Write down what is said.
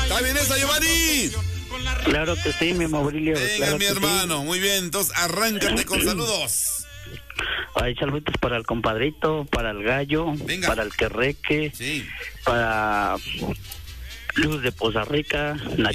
¿Está bien esa, Giovanni? Claro que sí, mi Maurilio. Venga, claro mi hermano, muy bien, entonces arráncate con saludos. Hay saludos para el compadrito, para el gallo, Venga. para el querreque, Sí. para Luz de Poza Rica,